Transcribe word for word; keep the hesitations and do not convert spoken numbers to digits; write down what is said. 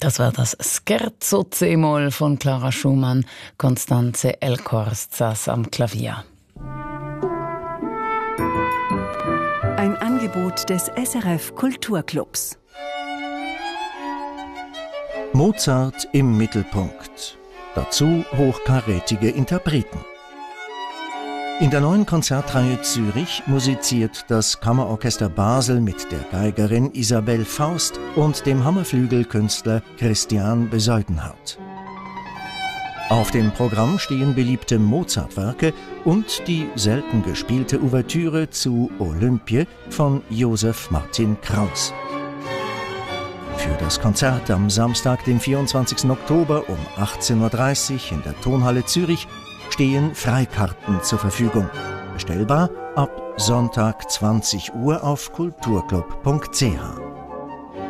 Das war das Scherzo C-Moll von Clara Schumann. Constanze Elkhorst saß am Klavier. Ein Angebot des S R F Kulturclubs. Mozart im Mittelpunkt. Dazu hochkarätige Interpreten. In der neuen Konzertreihe Zürich musiziert das Kammerorchester Basel mit der Geigerin Isabelle Faust und dem Hammerflügelkünstler Christian Bezuidenhout. Auf dem Programm stehen beliebte Mozart-Werke und die selten gespielte Ouvertüre zu Olympie von Joseph Martin Kraus. Für das Konzert am Samstag, dem vierundzwanzigsten Oktober um achtzehn Uhr dreißig in der Tonhalle Zürich stehen Freikarten zur Verfügung. Bestellbar ab Sonntag zwanzig Uhr auf kulturclub punkt c h.